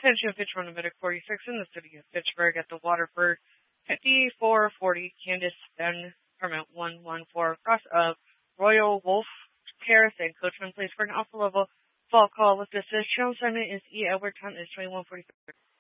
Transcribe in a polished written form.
Attention Fitchburg Medic 46 in the city of Fitchburg at the Waterford 5440 Candace Ben Permit 114 across of Royal Wolf Terrace and Coachman Place for an alpha level fall call with this channel assignment is E. Edward. Time is 21:43.